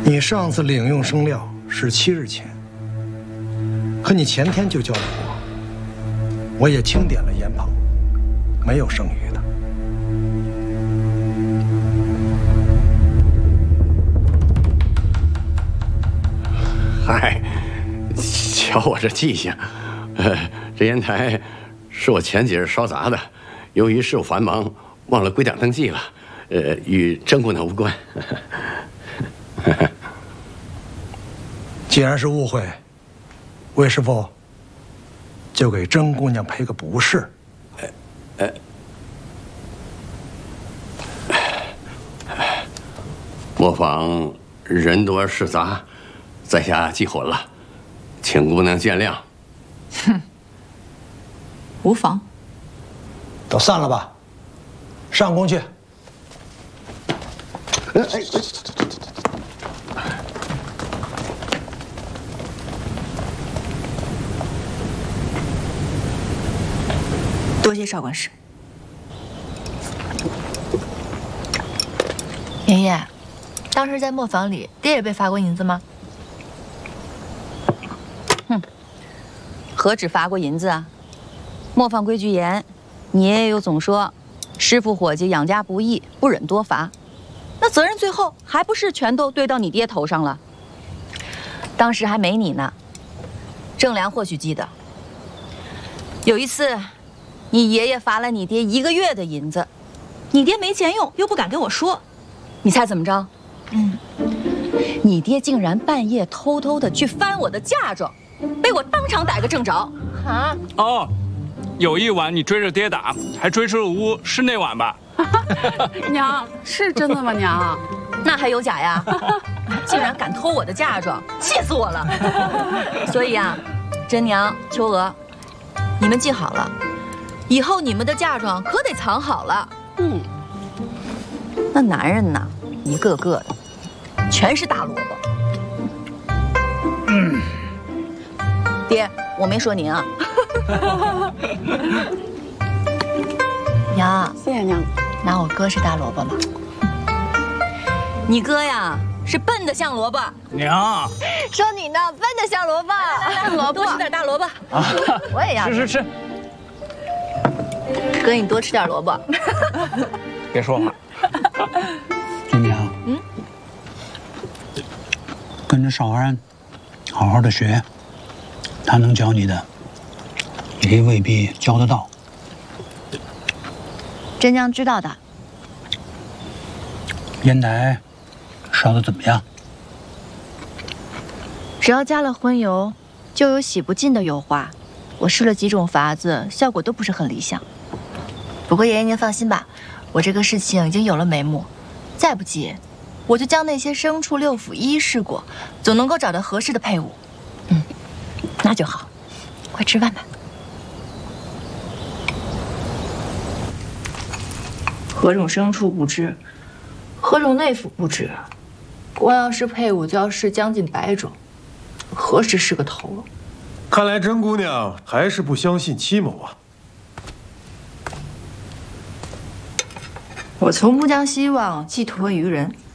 你上次领用生料是7日前，可你前天就交了货，我也清点了烟棚，没有剩余的。 嗨，瞧我这记性，这烟台是我前几日烧砸的，由于事务繁忙，忘了归档登记了，与甄姑娘无关。 既然是误会，魏师傅就给甄姑娘赔个不是。 磨坊人多事杂，在下记混了，请姑娘见谅。 哼，无妨。 都散了吧，上工去。 多谢少管事。 爷爷，当时在磨坊里，爹也被罚过银子吗？ 哼，何止罚过银子啊！磨坊规矩严，你爷爷又总说，师傅伙计养家不易，不忍多罚。那责任最后还不是全都堆到你爹头上了？当时还没你呢，郑良或许记得，有一次，你爷爷罚了你爹1个月的银子，你爹没钱用，又不敢跟我说，你猜怎么着？你爹竟然半夜偷偷的去翻我的嫁妆，被我当场逮个正着。啊！ 哦，有一晚你追着爹打，还追出了屋，是那晚吧？ 娘，是真的吗？娘， 那还有假呀？竟然敢偷我的嫁妆，气死我了！所以啊，甄娘、秋娥，你们记好了，以后你们的嫁妆可得藏好了。那男人呐，一个个的全是大萝卜。爹，我没说您啊。 娘， 谢谢娘。 拿我哥是大萝卜吗？ 你哥呀，是笨的像萝卜。 娘， 说你呢，笨的像萝卜。 来，萝卜，多吃点大萝卜。 我也要吃。 哥，你多吃点萝卜。 别说话。 金娘，跟着少安，好好的学，他能教你的，你也未必教得到。 甄娘知道的。 烟台烧的怎么样？ 只要加了荤油，就有洗不尽的油花。我试了几种法子，效果都不是很理想。不过爷爷您放心吧，我这个事情已经有了眉目，再不济，我就将那些牲畜六腑一一试过，总能够找到合适的配伍。那就好，快吃饭吧。 何种牲畜不知，何种内腑不知，光要是配伍就要试将近100种，何时是个头？ 看来甄姑娘还是不相信戚某啊。 我从不将希望寄托于人。